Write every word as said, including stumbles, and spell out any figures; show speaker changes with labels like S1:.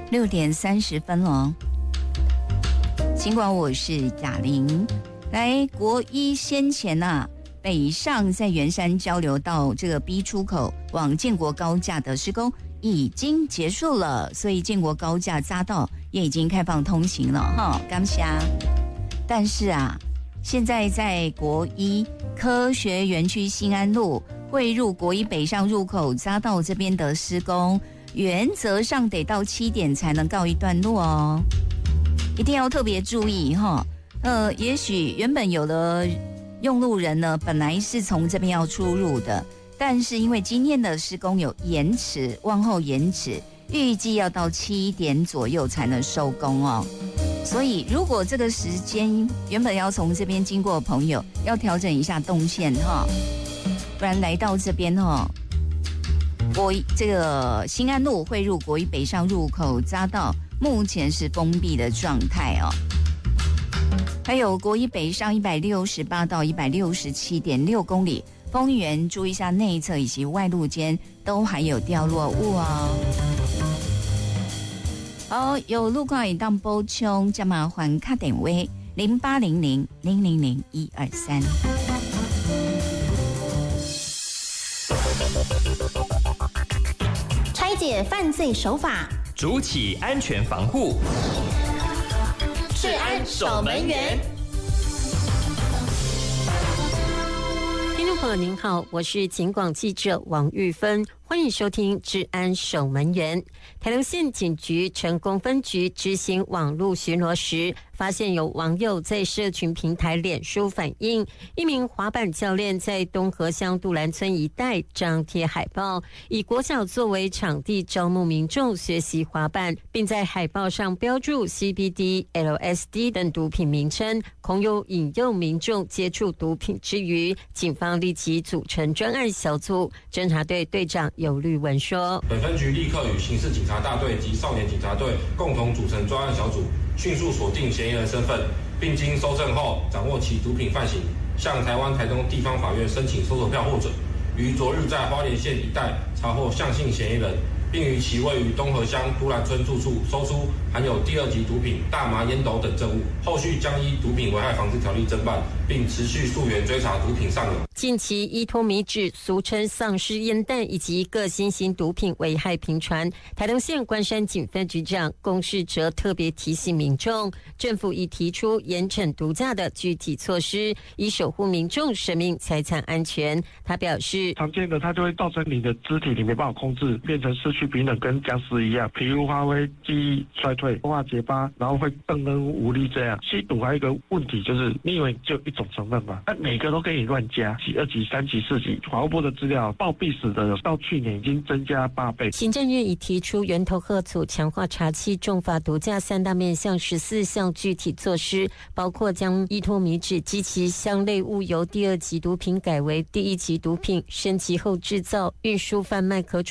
S1: 六点三十分了。尽管我是贾玲，来国一先前啊，北上在圆山交流道这个 B 出口往建国高架的施工已经结束了，所以建国高架匝道也已经开放通行了哈，感谢。但是啊，现在在国一科学园区新安路汇入国一北上入口匝道这边的施工，原则上得到七点才能告一段落哦，一定要特别注意哈。呃，也许原本有的用路人呢，本来是从这边要出入的，但是因为今天的施工有延迟，往后延迟，预计要到七点左右才能收工哦。所以如果这个时间原本要从这边经过的朋友，要调整一下动线哈，不然来到这边哈，国一这个新安路汇入国一北上入口匝道目前是封闭的状态哦。还有国一北上一百六十八到一百六十七点六公里，丰原注意一下内侧以及外路间都还有掉落物哦。好，有路况已当补充，加麻烦卡点位零八零零零零零一二三。
S2: 拆解犯罪手法，
S3: 筑起安全防护，
S2: 治安守门员。
S4: 听众朋友您好，我是警广记者王玉芬，欢迎收听治安守门员。台东县警局成功分局执行网络巡逻时，发现有网友在社群平台脸书反映，一名滑板教练在东河乡杜兰村一带张贴海报，以国小作为场地招募民众学习滑板，并在海报上标注 C B D、L S D 等毒品名称，恐有引诱民众接触毒品之余，警方立即组成专案小组，侦查队队长尤律文说，
S5: 本分局立刻与刑事警察大队及少年警察队共同组成专案小组，迅速锁定嫌疑人身份，并经搜证后掌握其毒品犯行，向台湾台东地方法院申请搜索票获准，于昨日在花莲县一带查获向姓嫌疑人，并于其位于东河乡都兰村住处搜出含有第二级毒品大麻烟斗等证物，后续将依毒品危害防治条例侦办，并持续溯源追查毒品上游。
S4: 近期依托米脂俗称丧尸烟弹以及各新型毒品危害频传，台东县关山警分局长龚世哲特别提醒民众，政府已提出严惩毒驾的具体措施，以守护民众生命财产安全。他表示，
S6: 常见的它就会造成你的肢体你没办法控制，变成失去平衡，跟僵尸一样，皮肤发灰、记忆衰退、说话结巴，然后会瞪瞪无力这样。吸毒还有一个问题就是，你以为就一种成分嘛？那每个都可以乱加，二级、三级、四级，法务部的资料，暴毙死的到去年已经增加八倍。
S4: 行政院已提出源头吓阻、强化查缉、重罚毒驾三大面向十四项具体措施，包括将依托米脂及其相类物由第二级毒品改为第一级毒品，升级后制造、运输、贩卖可